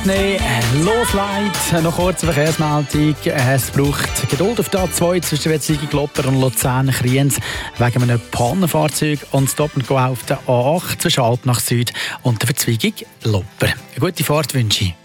Whitney, Loslight, noch kurze Verkehrsmeldung. Es braucht Geduld auf der A2 zwischen Wetzikon, Glopper und Luzern-Kriens wegen einem Pannenfahrzeug und Stop and Go auf der A8 zwischen Alp nach Süd und der Verzweigung Lopper. Eine gute Fahrt wünsche ich.